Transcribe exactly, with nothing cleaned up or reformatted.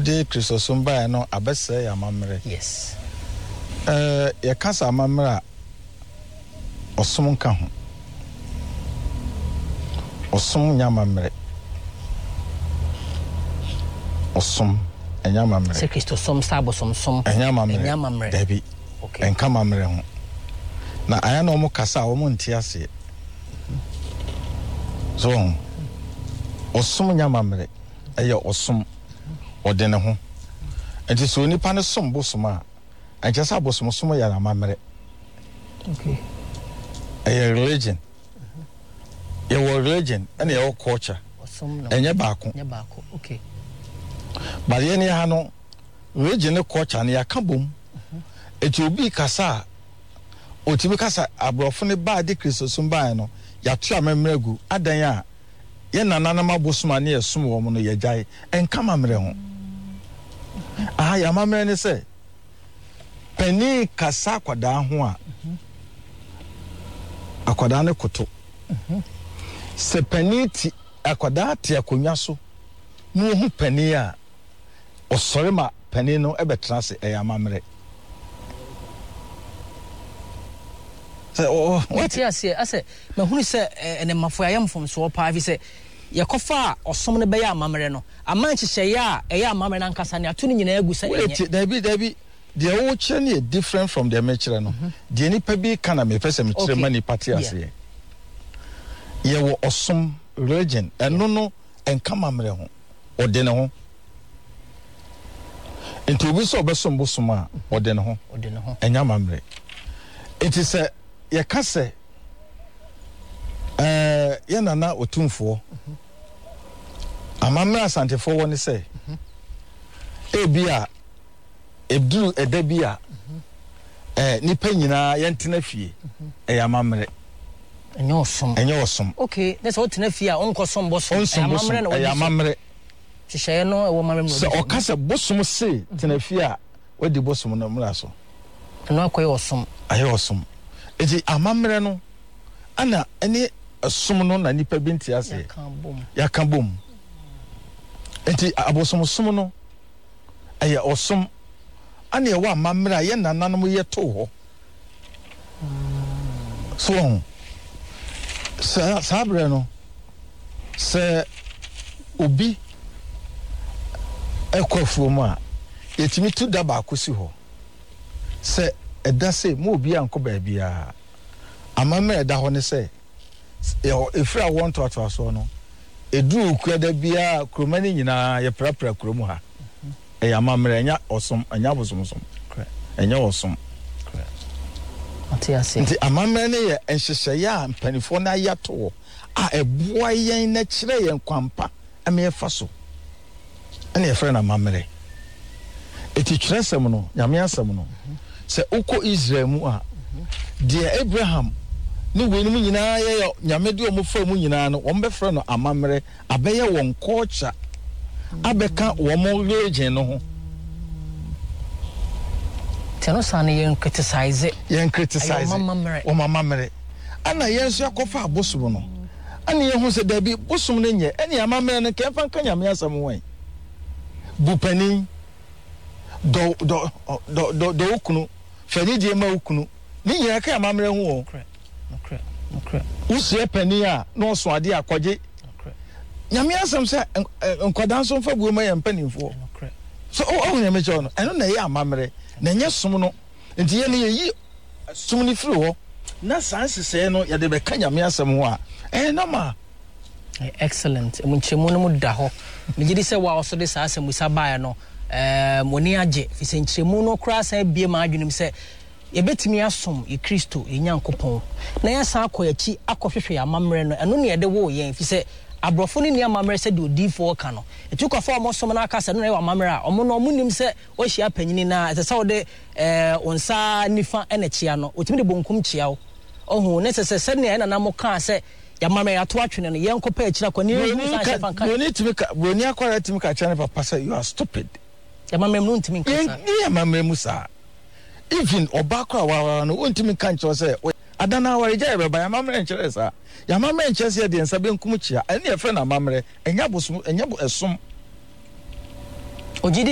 Ode Chrysostom no abese ya mamre. Yes. Eh ya kasa mamre osom nka ho. Osom nya mamre. Osom enya mamre. Se Chrysostom sabo som som. Enya mamre. Enya mamre. Dabi. Okay. Enka mamre ho. Na aya no mo kasa wo mo ntia se. So osom nya mamre. Eya osom ode ne ho. Enti so nipa ne som bosom a anche sa bosom som ya na mamre. Okay. Eya religion. Your religion and your culture. And your back. Your back. Okay. But any hano religion culture and your kabum. It will be Kasa. O Tibicasa, a brofone bad decrease no. Ya tua memregu, Adaya. Yena nanama busman near some woman ye jai, and come amrehon. Ah, ya mamma say. Penny Kasa quada hua. Aquadane koto. Se peniti akwada te akonwa so mu hu pani a osore ma pani no ebetra se e amamre se o what you say ase me hunu se ene mafo ayam fom so pa fi se yakofa osom ne be ya amamre no amanchi hye ya e ya amamre na nkasa ne ato ne nyina agu se enye dabi dabi de o chere ne different from the mechere no de ni pa bi kana me pese me chere mani party ase ye wo osom religion eno no enka mamre ho ode ne ho enti obi so obesom bosom a ode ne ho ode ne ho enya mamre it is a ye ka se eh ye nana otumfo amamre asantefo woni se ebi a ebduru edabi a eh nipa nyina yentena fie eh amamre enyo osom enyo osom okay that's what na fie a onko som bosom amamre na ya amamre hye no e wo mamre no so okasa bosom se tena fie a wadi bosom no mra so no akoy osom aye osom eti amamre no ana ene osom no na nipa binti ase ya kan bom eti abosom som no aye osom ana ye wa amamre ye nananom ye to ho so sa sabre no se obi ekwafuo mu a yetimi tu da ba akosi ho se eda se mo obi anko ba bia amama eda ho ne se efra won to to aso no edu okuada bia kromani nyina ye prapra kromu ha e ya mamre nya osom anya bosomsom enya osom nti amamre ne ye enhyehye ya mpanifo na yato a eboa yen na kire yen kwampa ame fa so ene efre na amamre eti kiresem no nyame asem no se uko Israel mu a de Abraham ni wenum nyina ye nyame de omofa mu nyina no won befre no amamre abeye won culture abeka won religion no ho teno sane yen criticize yen criticize o mamamre ana yen so akofa abosom no ana yen hu se dabi bosom no nye ene amamre no kemfa nka nyame asem wen bupani do do do do do okunu fani die ma okunu ni nyira ka amamre hu o okay okay usie pani a no so ade akwaje okay nyame asem se nkwadan so mfa buo ma ye mpanimfo okay so o nyame cho no eno na ye amamre na nye som no nti ye ne yi som ni firi ho na sansese no ye de be ka nyame asem ho a eh na ma excellent munchemu no mu da ho megidi se wa oso de saa asem usa baa no eh moni age fi se nchemu no kra san bie ma adwenim se ye betimi asom ye Kristo ye Nyankopon na ya san akoyachi akohwehwe ya mamre no eno ne ye de wo ye fi se abrofo ni nia mamre se de odifo ka no etuko fa omo som na aka se no ye wa mamre a omo no omunim se o hia panyini na ese se wo de eh onsa nifa ene chia no otimi de bonkum chia wo ohu ne se se se ne na na mo ka se ya mamre ya to atwene no ye nkopa achira kwa ni hu san shefa kan boni timi ka boni akwara timi ka chane papa say you are stupid ya mamre no ntimi nkasa ya mamre musa even obakwa wa no ntimi kan cho say adana wa eja be ba ya mamre nkyere sa ya mamre nkyere se de nsa be nkum chia ene ye fe na mamre enya bosom enya bo esom ojidi